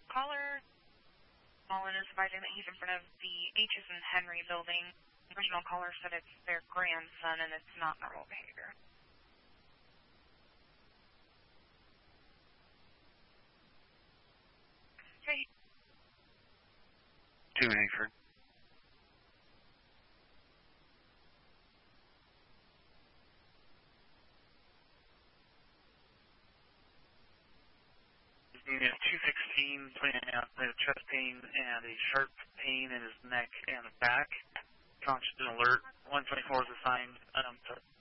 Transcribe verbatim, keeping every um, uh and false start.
Caller Mullen is advising that he's in front of the H's and Henry building. The original caller said it's their grandson and it's not normal behavior. Okay. Two Hanford. Unit two sixteen pointing out the chest pain and a sharp pain in his neck and back. Conscious and alert. one twenty-four is assigned um, to